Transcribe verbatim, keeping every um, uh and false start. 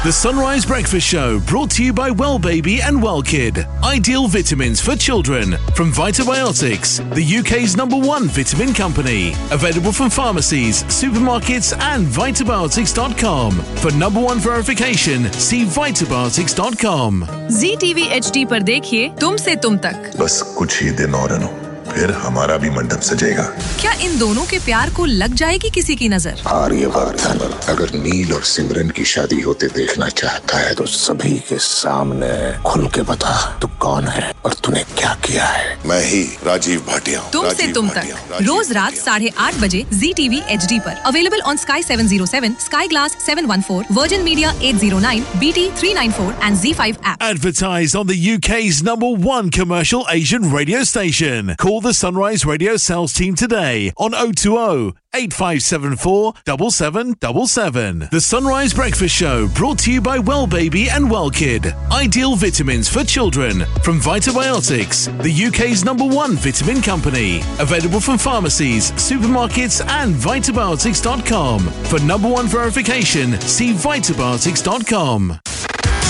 The Sunrise Breakfast Show, brought to you by Well Baby and Well Kid. Ideal vitamins for children from Vitabiotics, the U K's number one vitamin company. Available from pharmacies, supermarkets and vitabiotics dot com. For number one verification, see vitabiotics dot com. Zee T V H D पर देखिए तुम से तुम तक। बस कुछ ही दिन और अनु, फिर हमारा भी मंडप सजेगा। क्या इन दोनों के प्यार को लग जाएगी किसी की नजर? आर्यवर्धन अगर नील और सिमरन की शादी होते देखना चाहता है तो सभी के सामने खुल के बता तू कौन है और तूने क्या किया है। मैं ही राजीव भाटिया। तुम से तुम तक रोज रात साढ़े आठ बजे Zee T V H D पर। Available on Sky seven oh seven, Sky Glass seven one four, Virgin Media eight oh nine, B T three ninety-four and Z five app. Advertise on the U K's number one commercial Asian radio station. Call the Sunrise Radio sales team today on oh two oh, eight five seven four, seven seven seven seven. The Sunrise Breakfast Show, brought to you by Well Baby and Well Kid. Ideal vitamins for children from Vitabiotics, the U K's number one vitamin company. Available from pharmacies, supermarkets and vitabiotics dot com. For number one verification, see vitabiotics dot com.